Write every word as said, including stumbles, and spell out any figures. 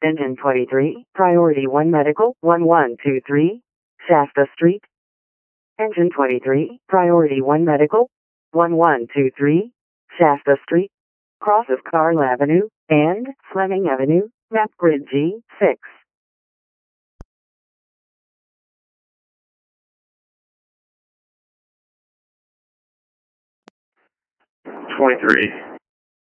Engine twenty-three, Priority one Medical, one one two three, Shasta Street. Engine twenty-three, Priority one Medical, one one two three, Shasta Street, cross of Carl Avenue, and Fleming Avenue, map grid G six. twenty-three.